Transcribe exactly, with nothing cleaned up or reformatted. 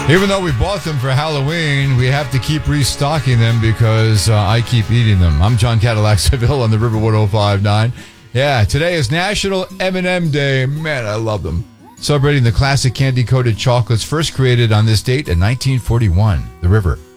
Even though we bought them for Halloween, we have to keep restocking them because uh, I keep eating them. I'm John Cadillac Seville on the Riverwood oh five nine. Yeah, today is National M and M Day. Man, I love them. Celebrating the classic candy-coated chocolates first created on this date in nineteen forty-one. The River.